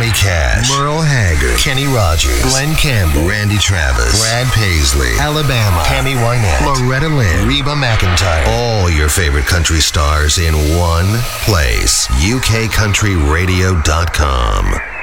Johnny Cash, Merle Haggard, Kenny Rogers, Glenn Campbell, Randy Travis, Brad Paisley, Alabama, Tammy Wynette, Loretta Lynn, Reba McEntire. All your favorite country stars in one place. UKCountryRadio.com.